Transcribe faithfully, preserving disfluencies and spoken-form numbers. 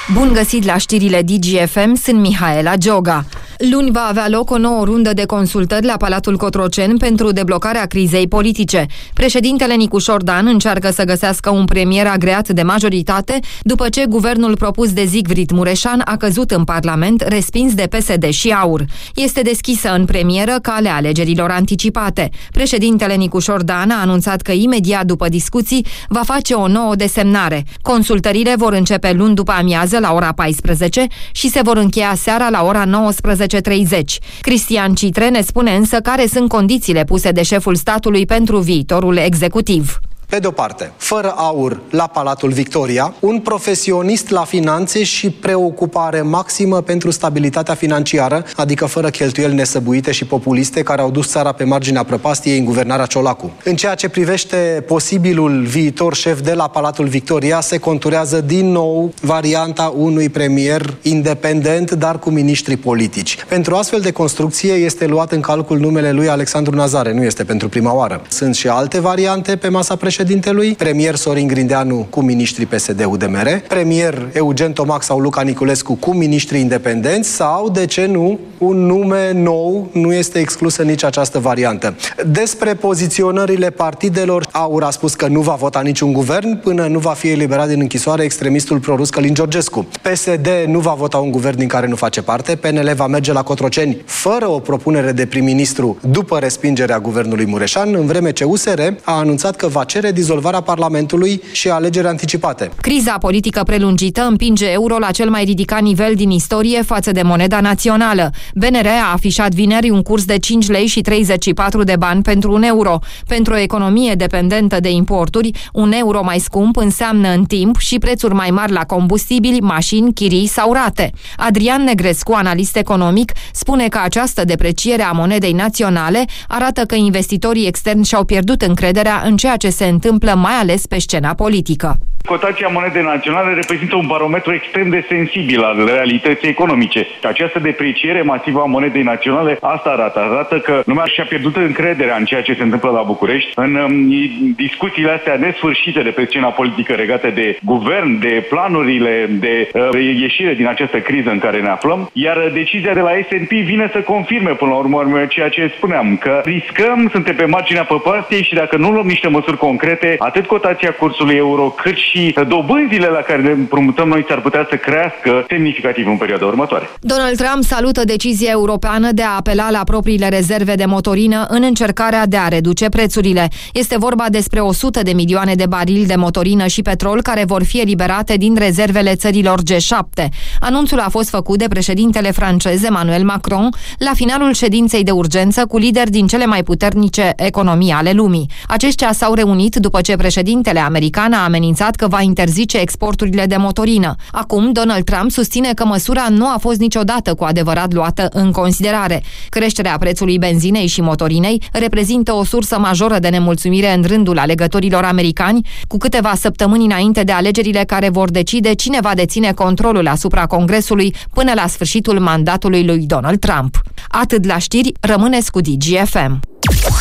Bun găsit la știrile D G F M, sunt Mihaela Gioga. Luni va avea loc o nouă rundă de consultări la Palatul Cotroceni pentru deblocarea crizei politice. Președintele Nicușor Dan încearcă să găsească un premier agreat de majoritate după ce guvernul propus de Zigfrid Mureșan a căzut în Parlament, respins de P S D și AUR. Este deschisă în premieră calea alegerilor anticipate. Președintele Nicușor Dan a anunțat că imediat după discuții va face o nouă desemnare. Consultările vor începe luni după amiază la ora paisprezece și se vor încheia seara la ora nouăsprezece treizeci. Cristian Citre ne spune însă care sunt condițiile puse de șeful statului pentru viitorul executiv. Pe de-o parte, fără AUR la Palatul Victoria, un profesionist la finanțe și preocupare maximă pentru stabilitatea financiară, adică fără cheltuieli nesăbuite și populiste care au dus țara pe marginea prăpastiei în guvernarea Ciolacu. În ceea ce privește posibilul viitor șef de la Palatul Victoria, se conturează din nou varianta unui premier independent, dar cu miniștri politici. Pentru astfel de construcție este luat în calcul numele lui Alexandru Nazare, nu este pentru prima oară. Sunt și alte variante pe masa președintelui. Președintelui, premier Sorin Grindeanu cu miniștrii P S D U D M R, premier Eugen Tomac sau Luca Niculescu cu miniștrii independenți sau, de ce nu, un nume nou, nu este exclusă nici această variantă. Despre poziționările partidelor, AUR a spus că nu va vota niciun guvern până nu va fi eliberat din închisoare extremistul prorus Călin Georgescu. P S D nu va vota un guvern din care nu face parte, P N L va merge la Cotroceni fără o propunere de prim-ministru după respingerea guvernului Mureșan, în vreme ce U S R a anunțat că va cere dizolvarea Parlamentului și alegeri anticipate. Criza politică prelungită împinge euro la cel mai ridicat nivel din istorie față de moneda națională. B N R a afișat vineri un curs de cinci lei și treizeci și patru de bani pentru un euro. Pentru o economie dependentă de importuri, un euro mai scump înseamnă în timp și prețuri mai mari la combustibili, mașini, chirii sau rate. Adrian Negrescu, analist economic, spune că această depreciere a monedei naționale arată că investitorii externi și-au pierdut încrederea în ceea ce se întâmplă mai ales pe scena politică. Cotația monedei naționale reprezintă un barometru extrem de sensibil al realității economice. Această depreciere masivă a monedei naționale, asta arată. Arată că lumea și-a pierdut încrederea în ceea ce se întâmplă la București, în um, discuțiile astea nesfârșite de pe scena politică legate de guvern, de planurile de uh, ieșire din această criză în care ne aflăm, iar decizia de la S and P vine să confirme până la urmă ceea ce spuneam, că riscăm, suntem pe marginea prăpastiei și dacă nu luăm niște măsuri concrete, atât cotația cursului euro, cât și și dobânzile la care ne împrumutăm noi s-ar putea să crească semnificativ în perioada următoare. Donald Trump salută decizia europeană de a apela la propriile rezerve de motorină în încercarea de a reduce prețurile. Este vorba despre o sută de milioane de barili de motorină și petrol care vor fi eliberate din rezervele țărilor G șapte. Anunțul a fost făcut de președintele francez Emmanuel Macron la finalul ședinței de urgență cu lideri din cele mai puternice economii ale lumii. Aceștia s-au reunit după ce președintele american a amenințat că va interzice exporturile de motorină. Acum, Donald Trump susține că măsura nu a fost niciodată cu adevărat luată în considerare. Creșterea prețului benzinei și motorinei reprezintă o sursă majoră de nemulțumire în rândul alegătorilor americani, cu câteva săptămâni înainte de alegerile care vor decide cine va deține controlul asupra Congresului până la sfârșitul mandatului lui Donald Trump. Atât la știri, rămâneți cu D G F M.